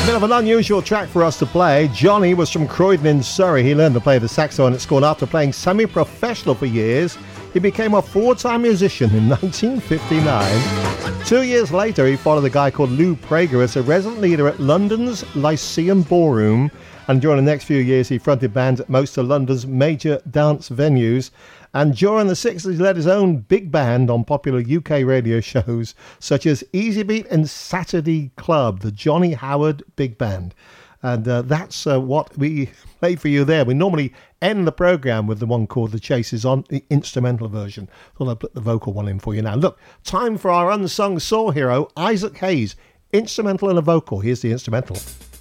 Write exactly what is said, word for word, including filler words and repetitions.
Bit of an unusual track for us to play. Johnny was from Croydon in Surrey. He learned to play the saxophone at school. After playing semi-professional for years, he became a four-time musician in nineteen fifty-nine. Two years later, he followed a guy called Lou Prager as a resident leader at London's Lyceum Ballroom. And during the next few years, he fronted bands at most of London's major dance venues. And during the sixties, he led his own big band on popular U K radio shows such as Easy Beat and Saturday Club, the Johnny Howard Big Band. And uh, that's uh, what we played for you there. We normally end the programme with the one called The Chases on the instrumental version. Thought I'd put the vocal one in for you now. Look, time for our unsung soul hero, Isaac Hayes. Instrumental and a vocal. Here's the instrumental.